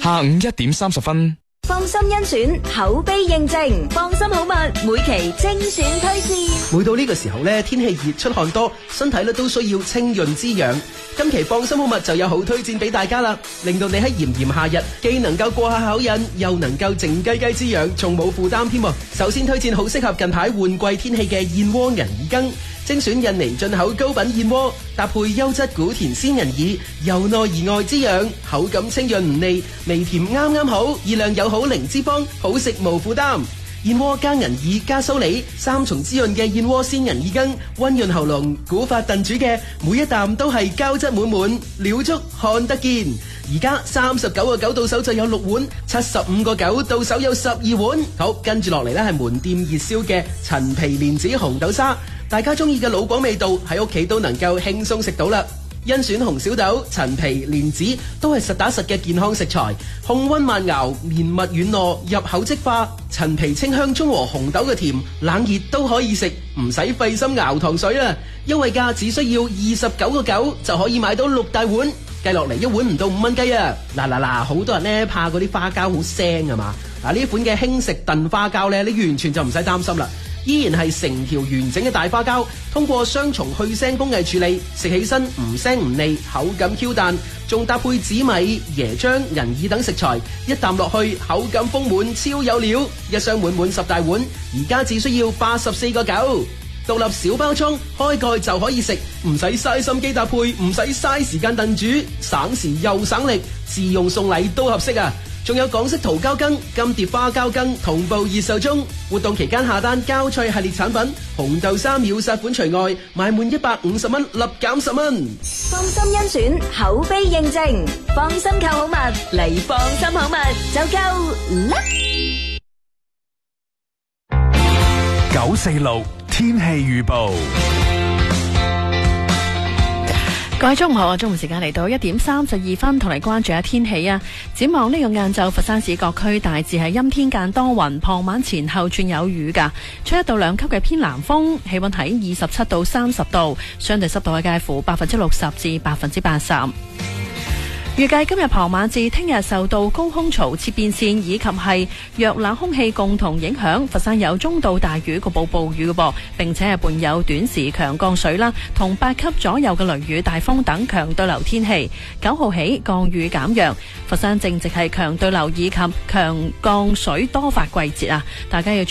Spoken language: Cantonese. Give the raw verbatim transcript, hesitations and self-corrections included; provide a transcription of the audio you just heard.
下午一點三十分。 放心甄選，口碑認證，放心好物，每期精選推薦。 每到呢個時候呢，天氣熱出汗多，身體咧都需要清潤滋養。今期放心好物就有好推薦俾大家啦，令到你喺炎炎夏日既能夠過下口癮，又能夠靜雞雞滋養，仲冇負擔添。首先推薦好適合近排換季天氣嘅燕窩銀耳羹。精選印尼進口高品燕窩，搭配優質古田鮮銀耳，由內而外滋養，口感清潤唔膩，微甜啱啱好，熱量友好零脂肪，好食無負擔。燕窩加銀耳加蘇梨，三重滋潤嘅燕窩鮮銀耳羹，溫潤喉嚨，古法燉煮嘅每一啖都係膠質滿滿，料足看得見。而家三十九個九到手就有六碗，七十五個九到手有十二碗。好，跟住落嚟呢係門店熱銷嘅陳皮蓮子紅豆沙，大家中意嘅老廣味道喺屋企都能夠輕鬆食到啦。甄選紅小豆、陳皮、蓮子都係實打實嘅健康食材，控溫慢熬，綿密軟糯，入口即化。陳皮清香中和紅豆嘅甜，冷熱都可以食，唔使費心熬糖水啦。優惠價只需要二十九個九就可以買到六大碗，計落嚟一碗唔到五蚊雞啊！嗱嗱嗱，好多人呢怕嗰啲花膠好腥啊嘛，嗱呢款嘅輕食燉花膠呢，你完全就唔使擔心啦。依然係成條完整嘅大花膠，通過雙重去腥工藝處理，食起身唔腥唔膩，口感 Q 彈，仲搭配紫米、椰漿、銀耳等食材，一啖落去口感豐滿，超有料。一箱滿滿十大碗，而家只需要八十四個九，獨立小包裝，開蓋就可以食，唔使嘥心機搭配，唔使嘥時間燉煮，省時又省力，自用送禮都合適啊！仲有港式桃膠羹、金蝶花膠羹同步熱售中，活動期間下單膠菜系列產品，紅豆沙秒殺款除外，買滿一百五十蚊立減十蚊。 放心甄選，口碑認證，放心購好物嚟，放心好物就夠啦。 九四六天氣預報。 各位中午好啊！中午時間嚟到一點三十二分，同你關注下天氣啊！展望呢個晏晝，佛山市各區大致係陰天間多雲，傍晚前後轉有雨噶，吹一到兩級嘅偏南風，氣溫喺二十七到三十度，相對濕度係介乎百分之六十至百分之八十。預計今日傍晚至聽日受到高空潮切變線以及係弱冷空氣共同影響，佛山有中到大雨，局部暴雨嘅噃，並且係伴有短時強降水啦，同八級左右嘅雷雨、大風等強對流天氣。九號起降雨減弱，佛山正值係強對流以及強降水多發季節啊！大家要